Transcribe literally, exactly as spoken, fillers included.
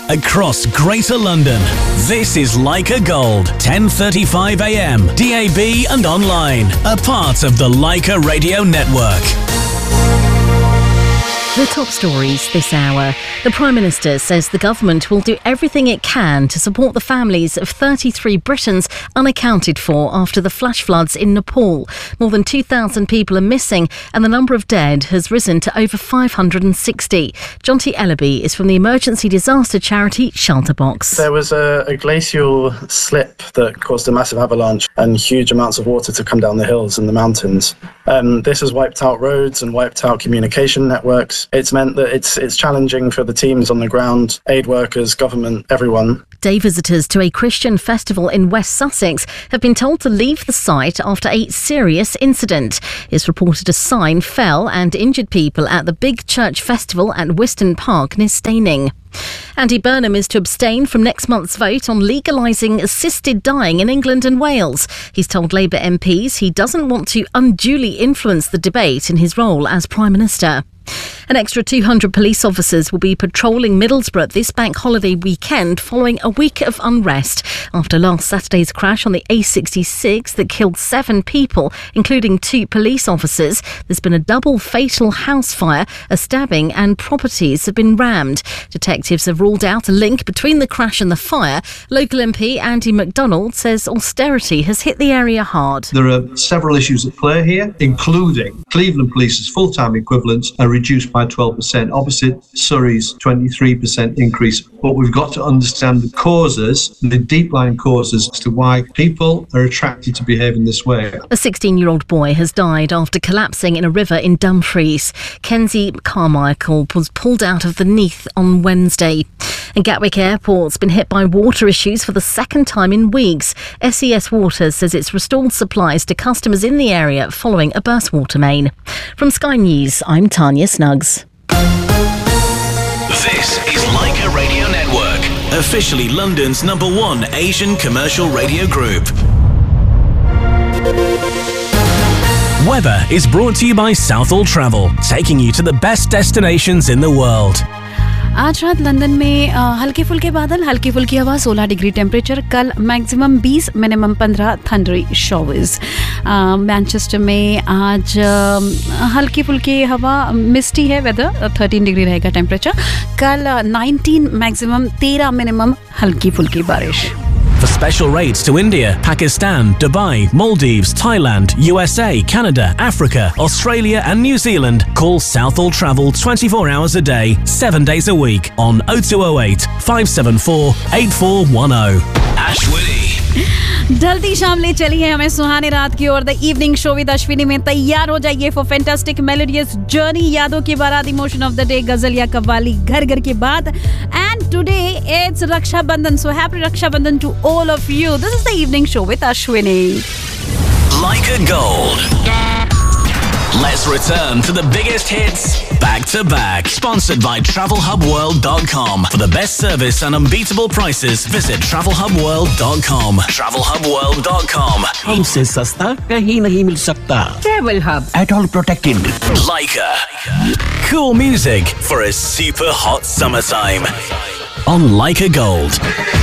across Greater London. This is Leica Gold, ten thirty-five a m, D A B and online, a part of the Leica Radio Network. The top stories this hour. The Prime Minister says the government will do everything it can to support the families of thirty-three Britons unaccounted for after the flash floods in Nepal. More than two thousand people are missing and the number of dead has risen to over five hundred sixty. Jonty Ellaby is from the emergency disaster charity Shelterbox. There was a, a glacial slip that caused a massive avalanche and huge amounts of water to come down the hills and the mountains. Um, this has wiped out roads and wiped out communication networks. It's meant that it's it's challenging for the teams on the ground, aid workers, government, everyone. Day visitors to a Christian festival in West Sussex have been told to leave the site after a serious incident. It's reported a sign fell and injured people at the Big Church Festival at Wiston Park near Staining. Andy Burnham is to abstain from next month's vote on legalising assisted dying in England and Wales. He's told Labour M Ps he doesn't want to unduly influence the debate in his role as Prime Minister. An extra two hundred police officers will be patrolling Middlesbrough this bank holiday weekend following a week of unrest after last Saturday's crash on the A sixty-six that killed seven people, including two police officers. There's been a double fatal house fire, a stabbing and properties have been rammed. Detectives have ruled out a link between the crash and the fire. Local M P Andy MacDonald says austerity has hit the area hard. There are several issues at play here, including Cleveland Police's full-time equivalents are reduced by twelve percent, opposite Surrey's twenty-three percent increase. But we've got to understand the causes, the deep-lying causes as to why people are attracted to behave in this way. A sixteen-year-old boy has died after collapsing in a river in Dumfries. Kenzie Carmichael was pulled out of the Neath on Wednesday. And Gatwick Airport's been hit by water issues for the second time in weeks. S E S Water says it's restored supplies to customers in the area following a burst water main. From Sky News, I'm Tanya Snuggs. This is Leica Radio Network, officially London's number one Asian commercial radio group. Weather is brought to you by Southall Travel, taking you to the best destinations in the world. आज रात London में हल्के फुल्के बादल, हल्की फुल्की हवा, सोलह डिग्री टेम्परेचर. कल मैक्सिमम बीस, मिनिमम पंद्रह, थंडरी शॉवर्स. मैनचेस्टर में आज हल्की फुल्की हवा, मिस्टी है वेदर, थर्टीन डिग्री रहेगा टेम्परेचर. कल नाइनटीन मैक्सिमम, तेरह मिनिमम, हल्की फुल्की बारिश. For special rates to India, Pakistan, Dubai, Maldives, Thailand, U S A, Canada, Africa, Australia and New Zealand, call Southall Travel twenty-four hours a day, seven days a week on oh two oh eight, five seven four, eight four one oh. Ashwini. ढलती शाम ले चली है हमें सुहाने रात की ओर. The evening show with Ashwini में तैयार हो जाइए फॉर फैंटास्टिक मेलोडियस जर्नी. यादों की बारात, इमोशन ऑफ द डे, गजल या कव्वाली, घर घर की बात. एंड टुडे इट्स रक्षा बंधन, सो हैप्पी रक्षा बंधन to all of you. This is the evening show with Ashwini. Leica Gold. Let's return to the biggest hits back to back. Sponsored by travel hub world dot com. For the best service and unbeatable prices, visit travel hub world dot com. travel hub world dot com. हमसे सस्ता कहीं नहीं मिल सकता. Travel Hub. At all protected. Leica. Cool music for a super hot summertime. On Leica Gold.